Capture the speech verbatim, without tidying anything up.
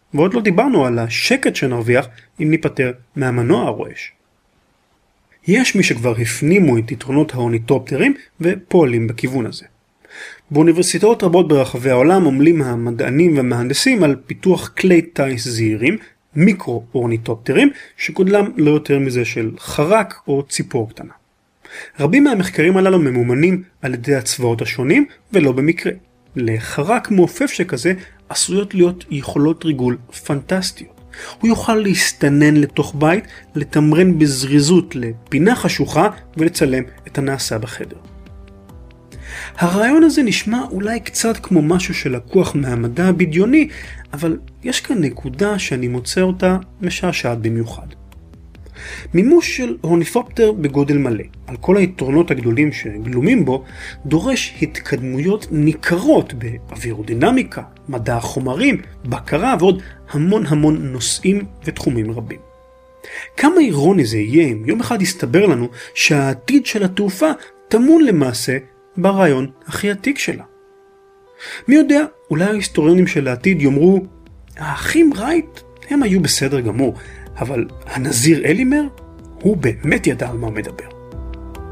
ועוד לא דיברנו על השקט שנרוויח אם ניפטר מהמנוע הרועש. יש מי שכבר הפנימו את יתרונות האורניטופטרים ופועלים בכיוון הזה. באוניברסיטאות רבות ברחבי העולם עמלים המדענים והמהנדסים על פיתוח כלי טייס זעירים, מיקרו-אורניטופטרים, שגודלם לא יותר מזה של חרק או ציפור קטנה. רבים מהמחקרים הללו ממומנים על ידי הצבאות השונים ולא במקרה. לחרק מעופף שכזה עשויות להיות יכולות ריגול פנטסטיות. הוא יוכל להסתנן לתוך בית, לתמרן בזריזות לפינה חשוכה ולצלם את הנעשה בחדר. הרעיון הזה נשמע אולי קצת כמו משהו שלקוח מהמדע הבדיוני, אבל יש כאן נקודה שאני מוצא אותה משעשעת במיוחד. מימוש של אורניתופטר בגודל מלא, על כל היתרונות הגדולים שגלומים בו, דורש התקדמויות ניכרות באווירודינמיקה, מדע החומרים, בקרה ועוד המון המון נושאים ותחומים רבים. כמה אירוני זה יהיה אם יום אחד יסתבר לנו שהעתיד של התעופה טמון למעשה ברעיון הכי עתיק שלה. מי יודע, אולי ההיסטוריונים של העתיד יאמרו, האחים רייט הם היו בסדר גמור, אבל הנזיר אלימר הוא באמת ידע על מה מדבר.